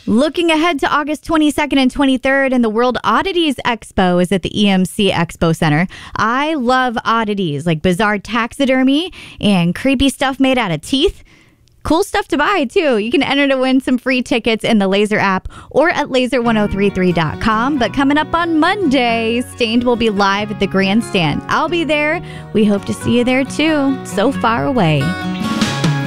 Looking ahead to August 22nd and 23rd, and the World Oddities Expo is at the EMC Expo Center. I love oddities like bizarre taxidermy and creepy stuff made out of teeth. Cool stuff to buy, too. You can enter to win some free tickets in the Laser app or at laser1033.com. But coming up on Monday, Stained will be live at the Grandstand. I'll be there. We hope to see you there, too. So far away.